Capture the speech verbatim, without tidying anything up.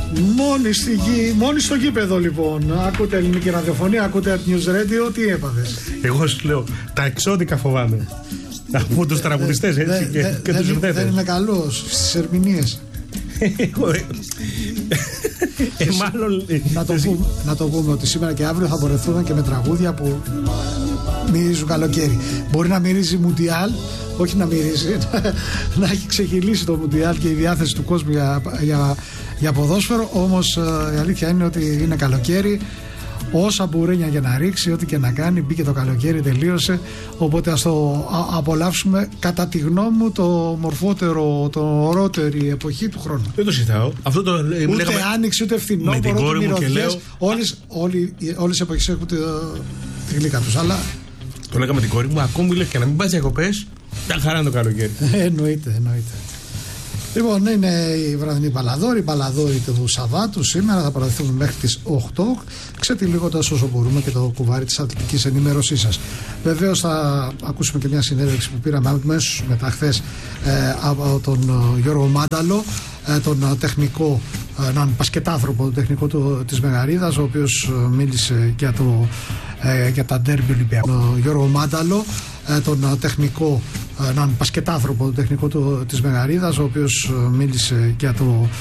Μόνοι στη γη, μόνοι στο γήπεδο λοιπόν. Ακούτε ελληνική ραδιοφωνία, ακούτε News Radio, τι έπαθες? Εγώ σου λέω, τα εξώδικα φοβάμαι. Από τους τραγουδιστές έτσι δε, και, δε, και δε, τους ουρθέτες. Δεν είναι καλός στις ερμηνείες. ε, μάλλον, να, το πούμε, να το πούμε ότι σήμερα και αύριο θα μπορεθούμε και με τραγούδια που μυρίζουν καλοκαίρι. Μπορεί να μυρίζει Μουντιάλ, όχι να μυρίζει, να έχει ξεχυλήσει το Μουντιάλ και η διάθεση του κόσμου για, για, για ποδόσφαιρο. Όμως η αλήθεια είναι ότι είναι καλοκαίρι. Όσα μπουρένια για να ρίξει, ό,τι και να κάνει, μπήκε το καλοκαίρι, τελείωσε. Οπότε ας το απολαύσουμε, κατά τη γνώμη μου, το μορφότερο, το ωραιότερη εποχή του χρόνου. Δεν το συζητάω. Αυτό το ούτε λέγαμε... άνοιξη, ούτε φθινόπωρο, ούτε μυρωδιές. Λέω... Όλες, όλοι, όλες οι εποχές έχουν τη, τη γλύκα τους. Αλλά... Το λέγαμε την κόρη μου, ακόμη λέει και να μην πας διακοπές, τα χαρά είναι το καλοκαίρι. εννοείται, εννοείται. Λοιπόν, είναι η βραδινή Παλαδόρη, η Παλαδόρη του Σαββάτου. Σήμερα θα παραδεχθούμε μέχρι τις οκτώ, ξετυλίγοντας όσο μπορούμε και το κουβάρι της αθλητικής ενημέρωσής σας. Βεβαίως θα ακούσουμε και μια συνέντευξη που πήραμε αμέσως μετά χθες ε, από τον Γιώργο Μάνταλο, ε, τον τεχνικό, έναν πασκετάνθρωπο, τον τεχνικό του, της Μεγαρίδας, ο οποίος μίλησε για, το, ε, για τα ντέρμπι Ολυμπιακού. Γιώργο Μάνταλο, τον τεχνικό, έναν πασκετάνθρωπο, τον τεχνικό του, της Μεγαρίδας, ο οποίος μίλησε για το